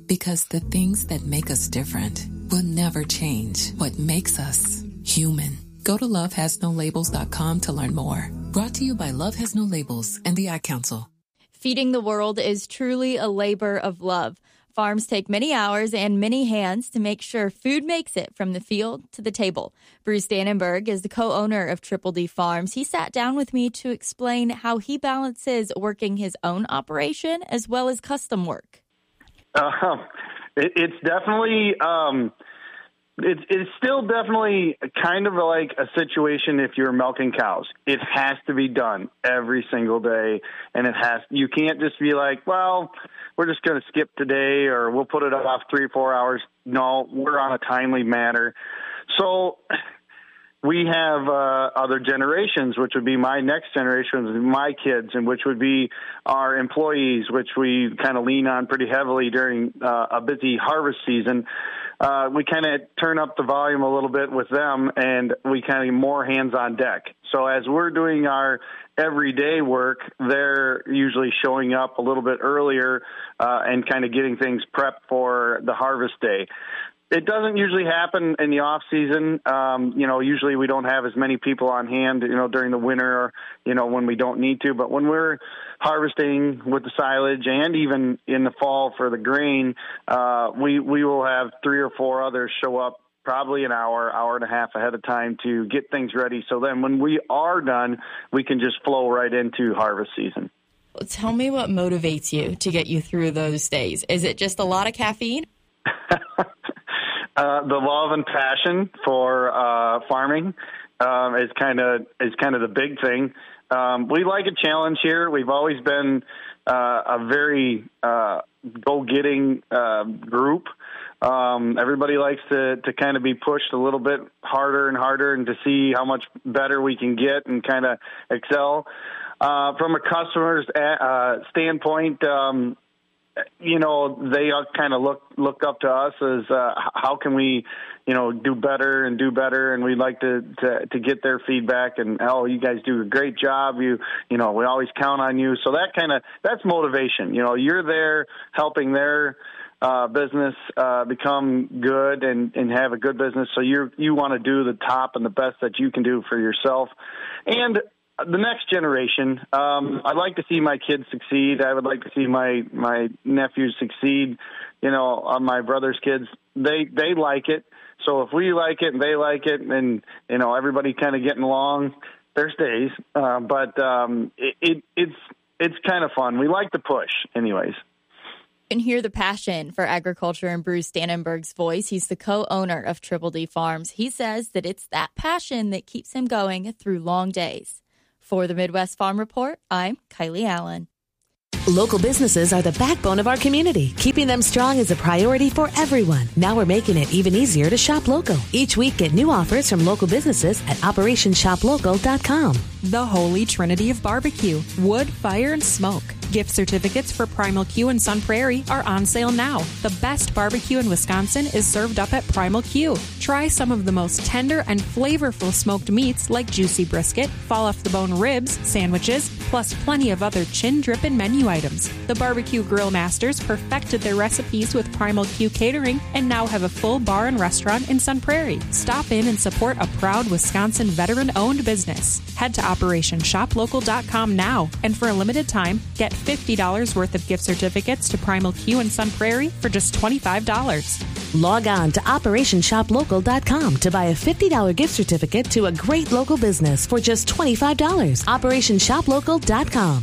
Because the things that make us different will never change. What makes us human. Go to love has no labels dot com to learn more. Brought to you by Love Has No Labels and the Ad Council. Feeding the world is truly a labor of love. Farms take many hours and many hands to make sure food makes it from the field to the table. Bruce Dannenberg is the co-owner of Triple D Farms. He sat down with me to explain how he balances working his own operation as well as custom work. Uh, it, it's definitely, um, it's it's still definitely kind of like a situation if you're milking cows. It has to be done every single day, and it has. You can't just be like, well, we're just going to skip today, or we'll put it off three or four hours. No, we're on a timely manner. So we have uh, other generations, which would be my next generation, my kids, and which would be our employees, which we kind of lean on pretty heavily during uh, a busy harvest season. Uh, we kind of turn up the volume a little bit with them, and we kind of more hands on deck. So as we're doing our everyday work, they're usually showing up a little bit earlier uh, and kind of getting things prepped for the harvest day. It doesn't usually happen in the off season. Um, you know, usually we don't have as many people on hand, you know, during the winter or, you know, when we don't need to. But when we're harvesting with the silage and even in the fall for the grain, uh, we, we will have three or four others show up probably an hour, hour and a half ahead of time to get things ready. So then when we are done, we can just flow right into harvest season. Tell me what motivates you to get you through those days. Is it just a lot of caffeine? Uh, the love and passion for uh, farming um, is kind of is kind of the big thing. Um, we like a challenge here. We've always been uh, a very uh, go-getting uh, group. Um, everybody likes to, to kind of be pushed a little bit harder and harder, and to see how much better we can get and kind of excel. Uh, from a customer's uh, standpoint, um, you know, they kind of look look up to us as uh, how can we, you know, do better and do better, and we'd like to, to to get their feedback. And oh, you guys do a great job. You you know, we always count on you. So that kind of that's motivation. You know, you're there helping their uh, business uh, become good and, and have a good business. So you you want to do the top and the best that you can do for yourself. And the next generation, um, I'd like to see my kids succeed. I would like to see my, my nephews succeed. You know, uh, my brother's kids, they, they like it. So if we like it and they like it and, you know, everybody kind of getting along, there's days. Uh, but um, it, it, it's, it's kind of fun. We like to push anyways. You can hear the passion for agriculture in Bruce Dannenberg's voice. He's the co-owner of Triple D Farms. He says that it's that passion that keeps him going through long days. For the Midwest Farm Report, I'm Kylie Allen. Local businesses are the backbone of our community. Keeping them strong is a priority for everyone. Now we're making it even easier to shop local. Each week, get new offers from local businesses at operation shop local dot com. The Holy Trinity of Barbecue, wood, fire, and smoke. Gift certificates for Primal Q and Sun Prairie are on sale now. The best barbecue in Wisconsin is served up at Primal Q. Try some of the most tender and flavorful smoked meats like juicy brisket, fall-off-the-bone ribs, sandwiches, plus plenty of other chin-drippin' menu items. The Barbecue Grill Masters perfected their recipes with Primal Q Catering and now have a full bar and restaurant in Sun Prairie. Stop in and support a proud Wisconsin veteran-owned business. Head to operation shop local dot com now, and for a limited time, get fifty dollars worth of gift certificates to Primal Q and Sun Prairie for just twenty-five dollars. Log on to operation shop local dot com to buy a fifty dollars gift certificate to a great local business for just twenty-five dollars. operation shop local dot com.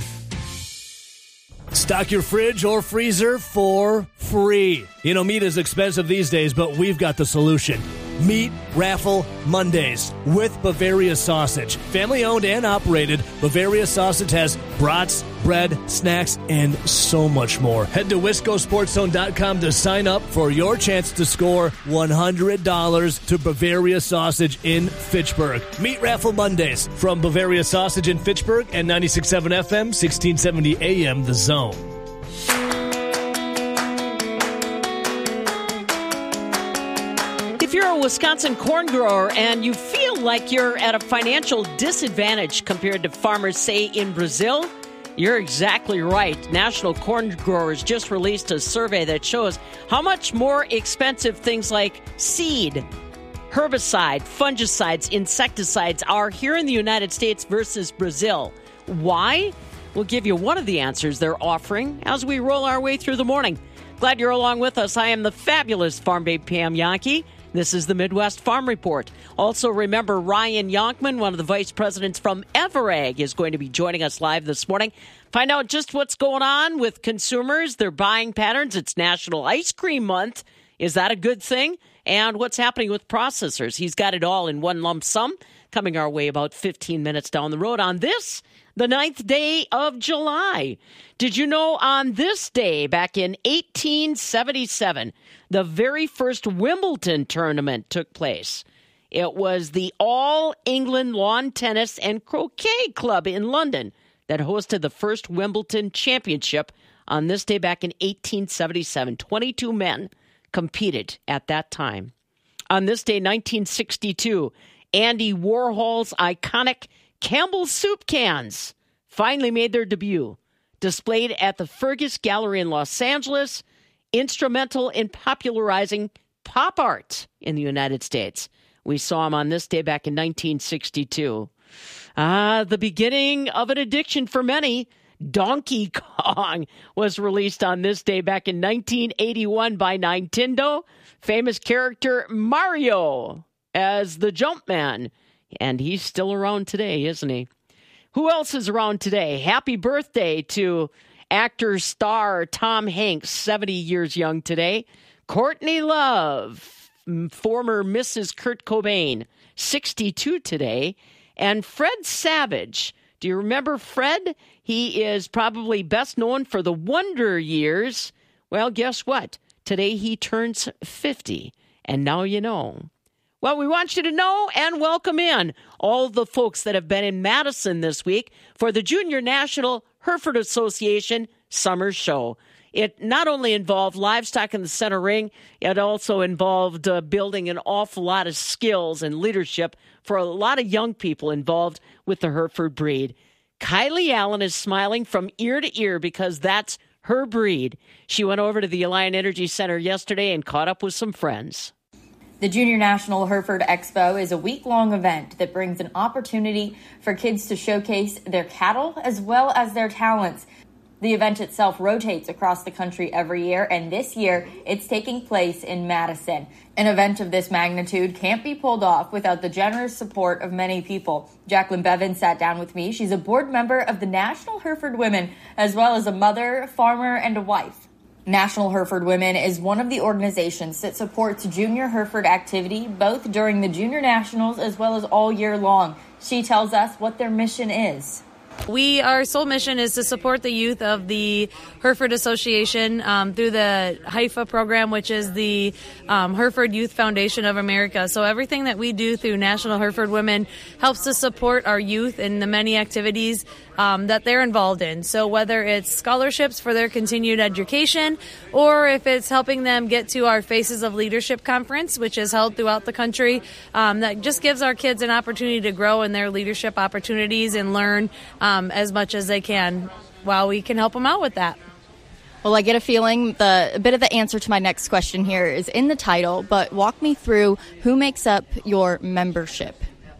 Stock your fridge or freezer for free. You know, meat is expensive these days, but we've got the solution. Meat Raffle Mondays with Bavaria Sausage. Family owned and operated, Bavaria Sausage has brats, bread, snacks, and so much more. Head to wisco sports zone dot com to sign up for your chance to score one hundred dollars to Bavaria Sausage in Fitchburg. Meat Raffle Mondays from Bavaria Sausage in Fitchburg and ninety-six point seven F M, sixteen seventy A M The Zone. If you're a Wisconsin corn grower and you feel like you're at a financial disadvantage compared to farmers, say, in Brazil, You're exactly right. National Corn Growers just released a survey that shows how much more expensive things like seed, herbicide, fungicides, insecticides are here in the United States versus Brazil. Why? We'll give you one of the answers they're offering as we roll our way through the morning. Glad you're along with us. I am the fabulous Farm Babe Pam Yankee. This is the Midwest Farm Report. Also, remember, Ryan Yonkman, one of the vice presidents from Everag, is going to be joining us live this morning. Find out just what's going on with consumers, their buying patterns. It's National Ice Cream Month. Is that a good thing? And what's happening with processors. He's got it all in one lump sum, coming our way about fifteen minutes down the road on this, the ninth day of July. Did you know on this day, back in eighteen seventy-seven, the very first Wimbledon tournament took place? It was the All England Lawn Tennis and Croquet Club in London that hosted the first Wimbledon championship on this day back in eighteen seventy-seven. twenty-two men competed at that time. On this day, nineteen sixty-two, Andy Warhol's iconic Campbell's soup cans finally made their debut, displayed at the Fergus Gallery in Los Angeles, instrumental in popularizing pop art in the United States. We saw him on this day back in nineteen sixty-two. Ah, the beginning of an addiction for many. Donkey Kong was released on this day back in nineteen eighty-one by Nintendo. Famous character Mario as the Jumpman. And he's still around today, isn't he? Who else is around today? Happy birthday to actor star Tom Hanks, seventy years young today. Courtney Love, former Missus Kurt Cobain, sixty-two today. And Fred Savage. Do you remember Fred? He is probably best known for the Wonder Years. Well, guess what? Today he turns fifty. And now you know. Well, we want you to know and welcome in all the folks that have been in Madison this week for the Junior National Hereford Association Summer Show. It not only involved livestock in the center ring, it also involved uh, building an awful lot of skills and leadership for a lot of young people involved with the Hereford breed. Kylie Allen is smiling from ear to ear because that's her breed. She went over to the Alliant Energy Center yesterday and caught up with some friends. The Junior National Hereford Expo is a week-long event that brings an opportunity for kids to showcase their cattle as well as their talents. The event itself rotates across the country every year, and this year it's taking place in Madison. An event of this magnitude can't be pulled off without the generous support of many people. Jacqueline Bevan sat down with me. She's a board member of the National Hereford Women, as well as a mother, farmer, and a wife. National Hereford Women is one of the organizations that supports junior Hereford activity, both during the Junior Nationals as well as all year long. She tells us what their mission is. We, our sole mission is to support the youth of the Hereford Association um, through the HIFA program, which is the um, Hereford Youth Foundation of America. So everything that we do through National Hereford Women helps to support our youth in the many activities um, that they're involved in. So whether it's scholarships for their continued education, or if it's helping them get to our Faces of Leadership conference, which is held throughout the country, um, that just gives our kids an opportunity to grow in their leadership opportunities and learn um, as much as they can while we can help them out with that. Well, I get a feeling the a bit of the answer to my next question here is in the title, but walk me through who makes up your membership.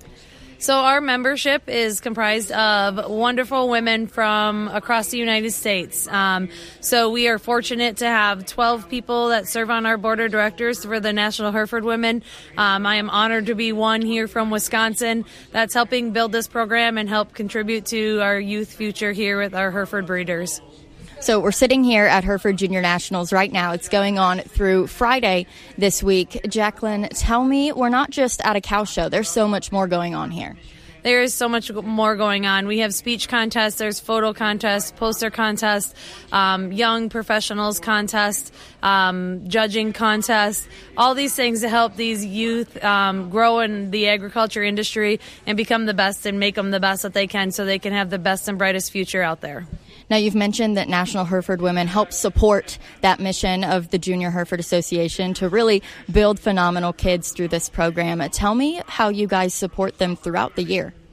So our membership is comprised of wonderful women from across the United States. Um, so we are fortunate to have twelve people that serve on our board of directors for the National Hereford Women. Um, I am honored to be one here from Wisconsin that's helping build this program and help contribute to our youth future here with our Hereford breeders. So we're sitting here at Hereford Junior Nationals right now. It's going on through Friday this week. Jacqueline, tell me, we're not just at a cow show. There's so much more going on here. There is so much more going on. We have speech contests, there's photo contests, poster contests, um, young professionals contests, um, judging contests, all these things to help these youth um, grow in the agriculture industry and become the best and make them the best that they can so they can have the best and brightest future out there. Now, you've mentioned that National Hereford Women help support that mission of the Junior Hereford Association to really build phenomenal kids through this program. Tell me how you guys support them throughout the year.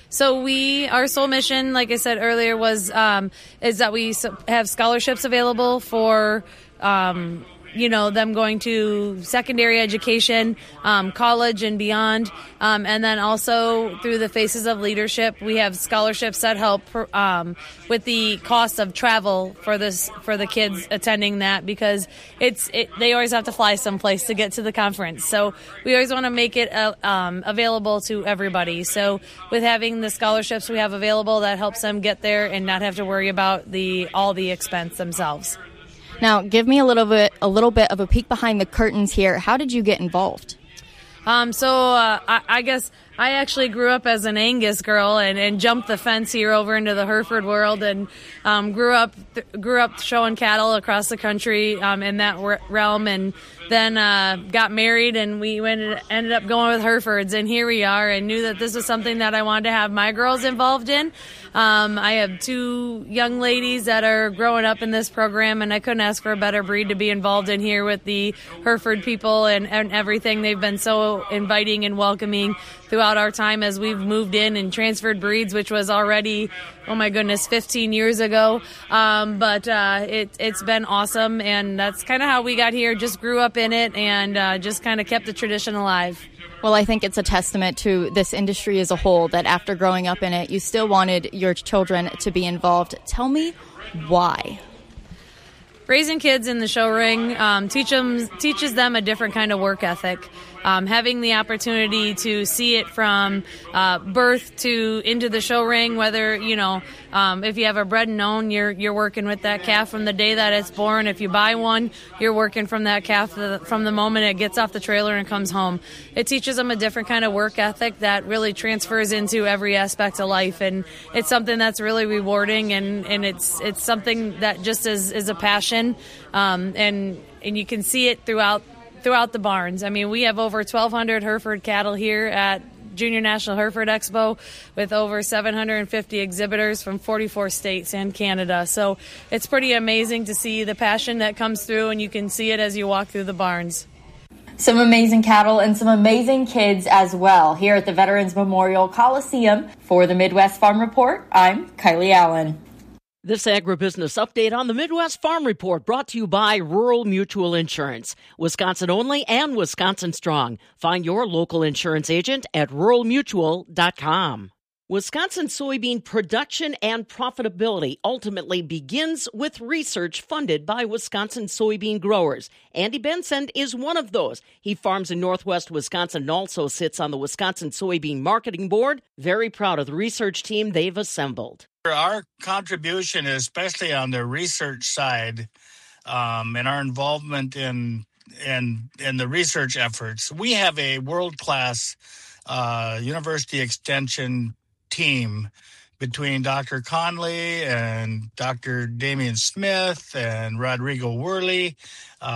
So we, our sole mission, like I said earlier, was um, is that we have scholarships available for um, you know, them going to secondary education, um, college and beyond. Um, and then also through the Faces of Leadership, we have scholarships that help um, with the cost of travel for this for the kids attending that, because it's it, they always have to fly someplace to get to the conference. So we always want to make it uh, um, available to everybody. So with having the scholarships we have available, that helps them get there and not have to worry about the all the expense themselves. Now, give me a little bit, a little bit of a peek behind the curtains here. How did you get involved? Um, so uh, I, I guess I actually grew up as an Angus girl and, and jumped the fence here over into the Hereford world, and um, grew up th- grew up showing cattle across the country um, in that re- realm, and then uh, got married, and we ended, ended up going with Herefords, and here we are, and knew that this was something that I wanted to have my girls involved in. Um, I have two young ladies that are growing up in this program, and I couldn't ask for a better breed to be involved in here with the Hereford people and, and everything. They've been so inviting and welcoming throughout our time as we've moved in and transferred breeds, which was already, oh my goodness, fifteen years ago. Um, but uh, it, it's been awesome, and that's kind of how we got here. Just grew up in it and uh, just kind of kept the tradition alive. Well, I think it's a testament to this industry as a whole that after growing up in it, you still wanted your children to be involved. Tell me why. Raising kids in the show ring um, teach them, teaches them a different kind of work ethic. Um, having the opportunity to see it from uh, birth to into the show ring, whether, you know, um, if you have a bred and own, you're you're working with that calf from the day that it's born. If you buy one, you're working from that calf from the moment it gets off the trailer and comes home. It teaches them a different kind of work ethic that really transfers into every aspect of life, and it's something that's really rewarding, and, and it's it's something that just is, is a passion, um, and and you can see it throughout throughout the barns. I mean, we have over twelve hundred Hereford cattle here at Junior National Hereford Expo with over seven hundred fifty exhibitors from forty-four states and Canada. So it's pretty amazing to see the passion that comes through, and you can see it as you walk through the barns. Some amazing cattle and some amazing kids as well here at the Veterans Memorial Coliseum. For the Midwest Farm Report, I'm Kylie Allen. This agribusiness update on the Midwest Farm Report brought to you by Rural Mutual Insurance. Wisconsin only and Wisconsin strong. Find your local insurance agent at rural mutual dot com. Wisconsin soybean production and profitability ultimately begins with research funded by Wisconsin soybean growers. Andy Benson is one of those. He farms in northwest Wisconsin and also sits on the Wisconsin Soybean Marketing Board. Very proud of the research team they've assembled. Our contribution, especially on the research side, um, and our involvement in in in the research efforts, we have a world-class uh, university extension team between Doctor Conley and Doctor Damian Smith and Rodrigo Worley. Uh,